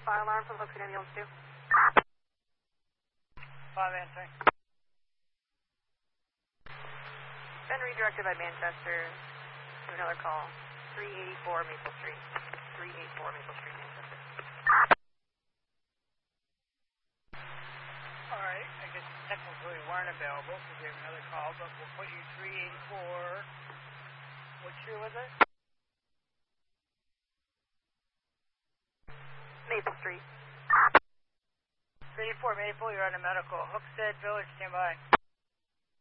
Fire alarm from Hooksett Ambulance 2. 5 answering. Been redirected by Manchester to another call. 384 Maple Street. 384 Maple Street, Manchester. Alright, I guess technically we weren't available because we have another call, but we'll put you 384. What street was it? Maple Street. 384 Maple, you're on a medical. Hooksett Village, stand by.